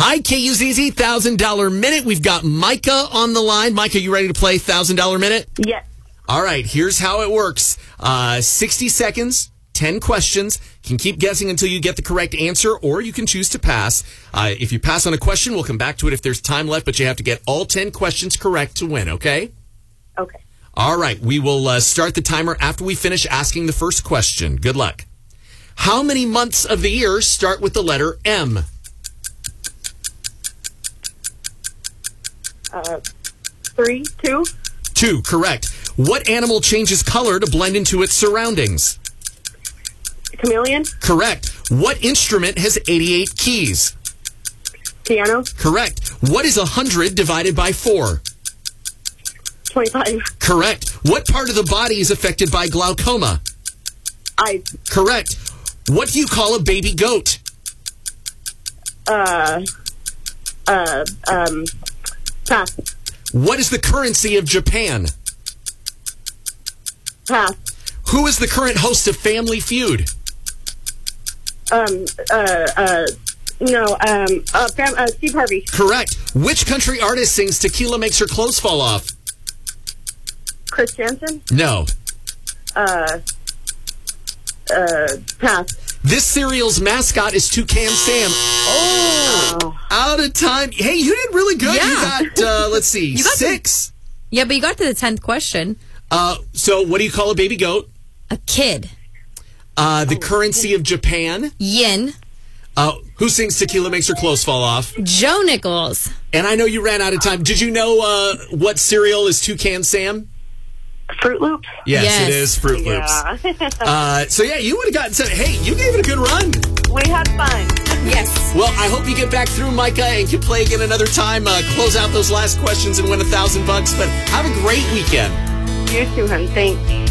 Hi, KUZZ, $1,000 Minute. We've got Micah on the line. Micah, you ready to play $1,000 Minute? Yes. All right, here's how it works. 60 seconds, 10 questions. You can keep guessing until you get the correct answer, or you can choose to pass. If you pass on a question, we'll come back to it if there's time left, but you have to get all 10 questions correct to win, okay? Okay. All right, we will start the timer after we finish asking the first question. Good luck. How many months of the year start with the letter M? 3, 2. 2, correct. What animal changes color to blend into its surroundings? Chameleon. Correct. What instrument has 88 keys? Piano. Correct. What is 100 divided by 4? 25. Correct. What part of the body is affected by glaucoma? Eyes. Correct. What do you call a baby goat? Pass. What is the currency of Japan? Pass. Who is the current host of Family Feud? Steve Harvey. Correct. Which country artist sings Tequila Makes Her Clothes Fall Off? Chris Jansen. No. Pass. This cereal's mascot is Toucan Sam. Oh, out of time. Hey, you did really good. Yeah. You got, let's see, 6. Yeah, but you got to the 10th question. So what do you call a baby goat? A kid. The currency of Japan. Yin. Who sings Tequila Makes Her Clothes Fall Off? Joe Nichols. And I know you ran out of time. Did you know what cereal is Toucan Sam? Fruit Loops. Yes, it is Fruit Loops. Yeah. So yeah, you would have gotten. Hey, you gave it a good run. We had fun. Yes. Well, I hope you get back through, Micah, and can play again another time. Close out those last questions and win $1,000. But have a great weekend. You too, hon. Thanks.